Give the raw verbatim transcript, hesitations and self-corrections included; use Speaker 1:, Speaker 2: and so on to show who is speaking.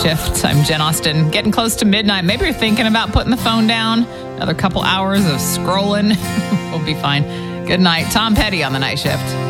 Speaker 1: Shift. I'm Jen Austen. Getting close to midnight. Maybe you're thinking about putting the phone down. Another couple hours of scrolling. We'll be fine. Good night. Tom Petty on the Night Shift.